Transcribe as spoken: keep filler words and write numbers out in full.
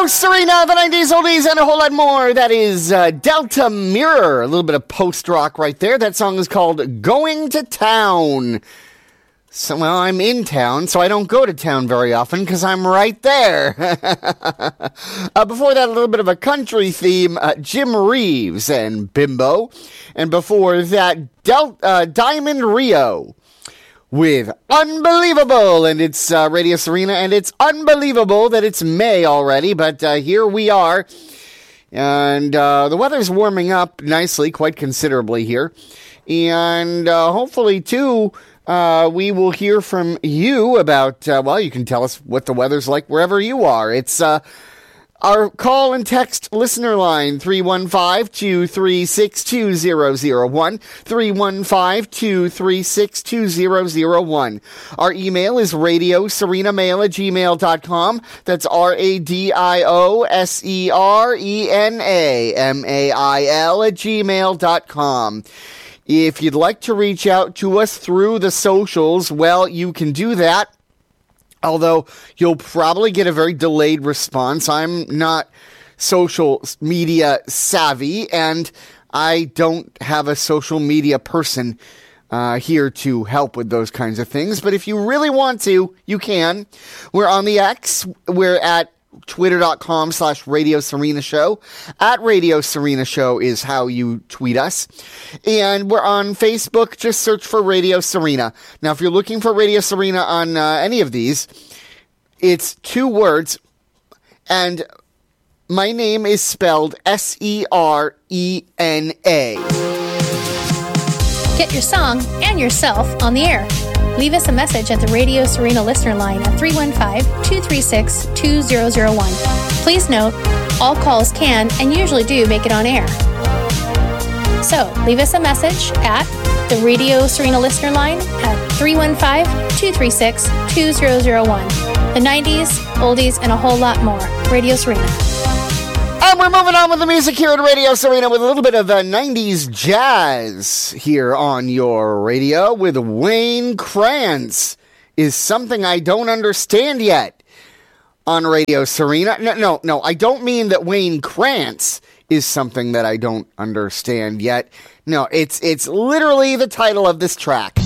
Radio Serena, the nineties oldies, and a whole lot more. That is uh, Delta Mirror. A little bit of post-rock right there. That song is called Going to Town. So, well, I'm in town, so I don't go to town very often because I'm right there. uh, before that, a little bit of a country theme, uh, Jim Reeves and Bimbo. And before that, Del- uh, Diamond Rio with Unbelievable. And it's uh, Radio Serena, and it's unbelievable that it's May already, but uh, here we are. And uh, the weather's warming up nicely, quite considerably here. And uh, hopefully, too, Uh, we will hear from you about, uh, well, you can tell us what the weather's like wherever you are. It's uh, our call and text listener line, three one five, two three six, two zero zero one, three one five, two three six, two zero zero one. Our email is radioserenamail at gmail dot com. That's R A D I O S E R E N A M A I L at gmail dot com. If you'd like to reach out to us through the socials, well, you can do that, although you'll probably get a very delayed response. I'm not social media savvy, and I don't have a social media person uh, here to help with those kinds of things. But if you really want to, you can. We're on the X. We're at twitter.com slash Radio Serena Show. At Radio Serena Show is how you tweet us. And we're on Facebook. Just search for Radio Serena. Now, if you're looking for Radio Serena on uh, any of these, it's two words. And my name is spelled S E R E N A. Get your song and yourself on the air. Leave us a message at the Radio Serena listener line at three one five, two three six, two zero zero one. Please note, all calls can and usually do make it on air. So, leave us a message at the Radio Serena listener line at three one five, two three six, two zero zero one. The nineties, oldies, and a whole lot more. Radio Serena. And we're moving on with the music here at Radio Serena with a little bit of uh, nineties jazz here on your radio with Wayne Krantz. Is Something I Don't Understand Yet on Radio Serena. No, no, no, I don't mean that Wayne Krantz is something that I don't understand yet. No, it's it's literally the title of this track.